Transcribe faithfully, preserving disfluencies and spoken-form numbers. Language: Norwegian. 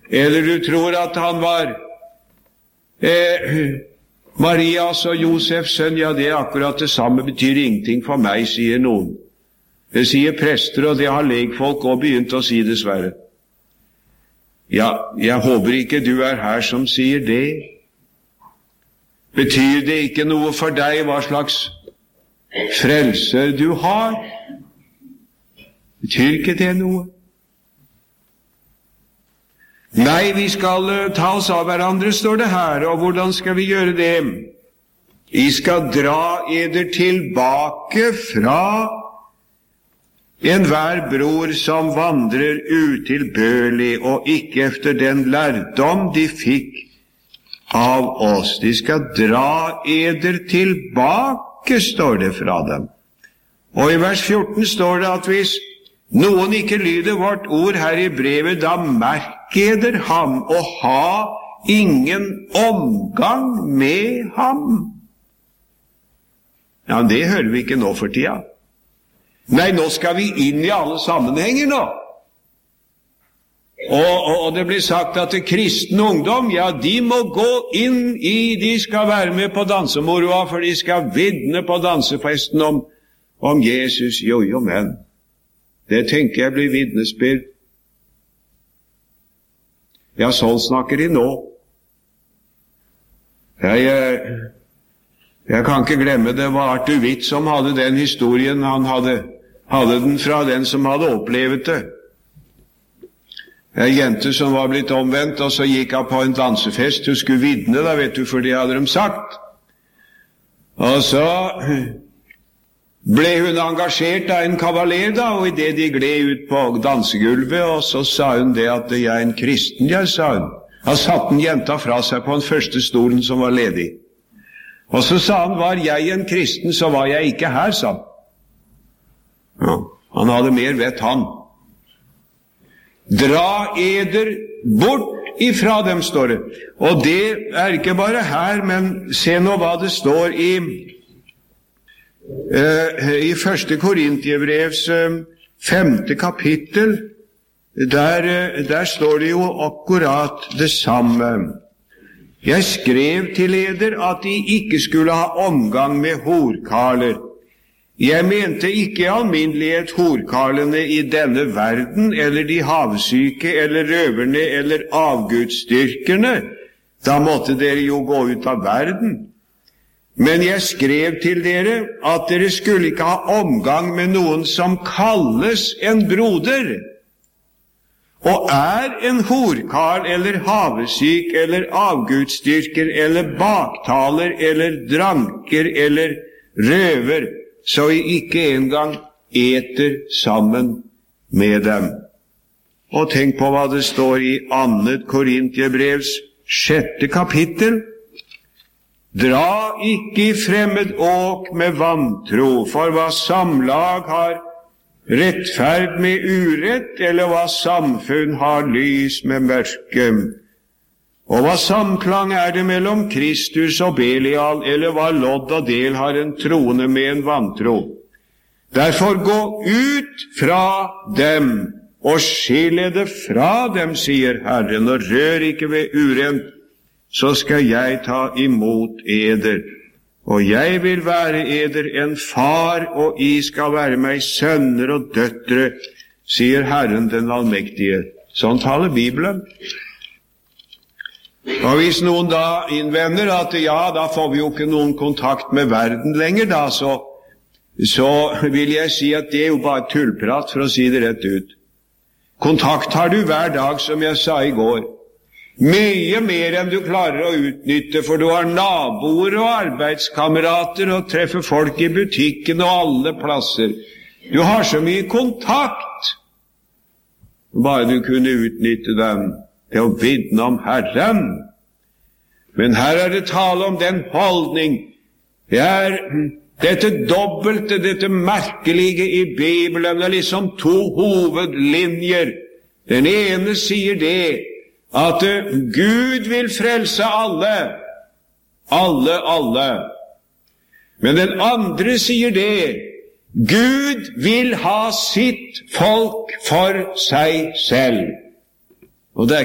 Eller du tror at han var eh, Marias og Josefs sønn. Ja, det er akkurat det samme, betyr ingenting for meg, sier noen. Det sier prester, og det har legfolk også begynt å si, dessverre. Ja, jeg håper ikke du er her som sier det. Betyr det ikke noe for deg hva slags frelser du har? Betyr ikke det noe? Nei, vi skal ta oss av hverandre, står det her, og hvordan skal vi gjøre det? I skal dra eder tilbake fra enhver bror som vandrer utilbørlig og ikke efter den lærdom de fikk av oss. De skal dra eder tilbake, står det fra dem. Og i vers fjorten står det at hvis noen ikke lyder vårt ord her i brevet, da merk eder ham og ha ingen omgang med ham. Ja, det hører vi ikke nå for tida. Nei, nå skal vi inn i alle sammenhenger nå. Og, og, og det blir sagt at det kristne ungdom, ja, de må gå inn i, de skal være med på dansemoroa, for de skal vidne på dansefesten om, om Jesus. Jo, jo, men det tenker jeg blir vitnesbyrd. Ja, sånn snakker de nå. Jeg, jeg, jeg kan ikke glemme, det var Arthur Witt som hadde den historien. Han hadde, hadde den fra den som hadde opplevet det. En jente som var blitt omvendt, og så gikk hun på en dansefest. Hun skulle vidne, da vet du, for det hadde de sagt. Og så ble hun engasjert av en kavaler, da, og i det de gled ut på dansegulvet, og så sa hun det at jeg er en kristen, jeg, sa hun. Han satte en jenta fra seg på den første stolen som var ledig. Og så sa han, var jeg en kristen, så var jeg ikke her, sa han. Ja, han hadde mer vett, han. Dra eder bort ifra dem, står det. Og det er ikke bare her, men se nå hva det står i uh, i første Korintierbrevs uh, femte kapittel. Der, uh, der står det jo akkurat det samme. Jeg skrev til eder at de ikke skulle ha omgang med horkarler. Jeg mente ikke i alminnelighet horkarlene i denne verden, eller de havsyke, eller røverne, eller avgudsdyrkerne. Da måtte dere jo gå ut av verden. Men jeg skrev til dere at dere skulle ikke ha omgang med noen som kalles en broder, og er en horkarl, eller havesyk, eller avgudsdyrker, eller baktaler, eller dranker, eller røver, så vi ikke engang eter sammen med dem. Og tenk på hva det står i annet Korintierbrevs sjette kapittel. Dra ikke i fremmed åk med vantro, for hva samlag har rettferd med urett, eller hva samfunn har lys med mørke. Og hva samklang er det mellom Kristus og Belial, eller hva lodd og del har en troende med en vantro? Derfor gå ut fra dem, og skille det fra dem, sier Herren, og rør ikke ved urent, så skal jeg ta imot eder. Og jeg vil være eder en far, og I skal være meg sønner og døtre, sier Herren den allmektige. Sånn taler Bibelen. Og hvis noen da innvender at ja, da får vi jo ikke noen kontakt med verden lenger da, så, så vil jeg si at det er jo bare tullprat, for å si det rett ut. Kontakt har du hver dag, som jeg sa i går. Mye mer enn du klarer å utnytte, for du har naboer og arbeidskamerater og treffer folk i butikken og alle plasser. Du har så mye kontakt. Bare du kunne utnytte dem til å vitne om Herren. Men her er det tale om den holdning. Det er dette dobbelte, dette merkelige i Bibelen. Det er liksom to hovedlinjer. Den ene sier det at Gud vil frelse alle. Alle, alle. Men den andre sier det. Gud vil ha sitt folk for seg selv. Og det er